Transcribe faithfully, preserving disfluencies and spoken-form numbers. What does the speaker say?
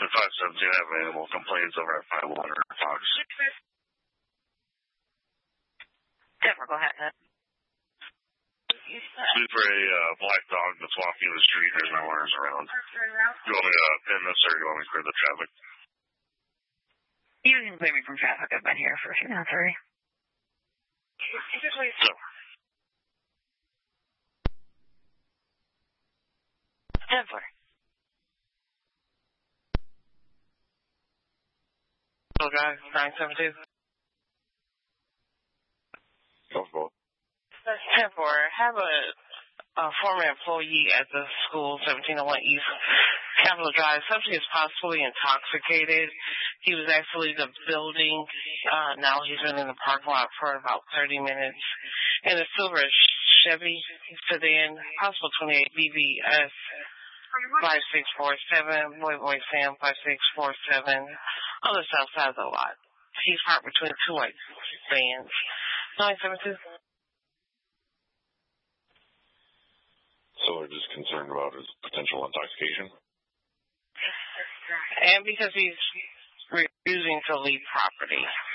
at five seventeen, I have animal complaints over at five one hundred Fox. Deborah, go ahead. Speak for a uh, black dog that's walking the street. There's no owners around. You want me to uh, pin this or you want me to clear the traffic? You can clear me from traffic. I've been here for a few minutes already. So. Deborah. Hello, guys. nine seven two. Go ten four. Have a, a former employee at the school, seventeen oh one East Capitol Drive, subject is possibly intoxicated. He was actually in the building. Uh, now he's been in the parking lot for about thirty minutes. In a silver Chevy sedan, possible twenty-eight B B S five six four seven, Boy Boy Sam five six four seven, on the south side of the lot. He's parked between two white vans. nine seven two. So they're just concerned about his potential intoxication? And because he's refusing to leave property.